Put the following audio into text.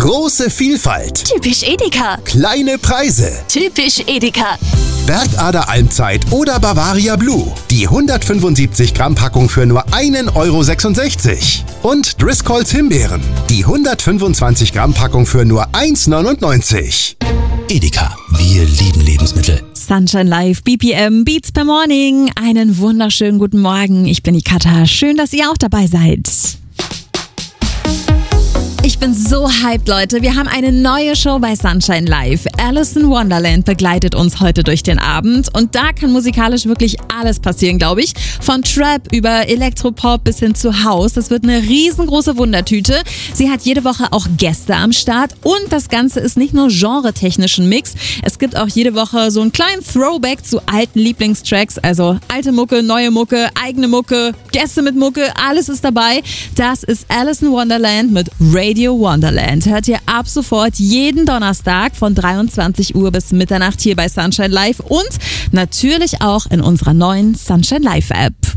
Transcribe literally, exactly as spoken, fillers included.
Große Vielfalt. Typisch Edeka. Kleine Preise. Typisch Edeka. Bergader Almzeit oder Bavaria Blue. Die hundertfünfundsiebzig Gramm Packung für nur ein Euro sechsundsechzig. Und Driscolls Himbeeren. Die hundertfünfundzwanzig Gramm Packung für nur eins neunundneunzig. Edeka, wir lieben Lebensmittel. Sunshine Live, B P M, Beats per Morning. Einen wunderschönen guten Morgen. Ich bin die Katha. Schön, dass ihr auch dabei seid. Ich bin so hyped, Leute. Wir haben eine neue Show bei Sunshine Live. Alice in Wonderland begleitet uns heute durch den Abend. Und da kann musikalisch wirklich alles passieren, glaube ich. Von Trap über Elektropop bis hin zu House. Das wird eine riesengroße Wundertüte. Sie hat jede Woche auch Gäste am Start. Und das Ganze ist nicht nur genretechnischen Mix. Es gibt auch jede Woche so einen kleinen Throwback zu alten Lieblingstracks. Also alte Mucke, neue Mucke, eigene Mucke, Gäste mit Mucke. Alles ist dabei. Das ist Alice in Wonderland mit Radio Wonderland. Hört ihr ab sofort jeden Donnerstag von dreiundzwanzig Uhr bis Mitternacht hier bei Sunshine Live und natürlich auch in unserer neuen Sunshine Live App.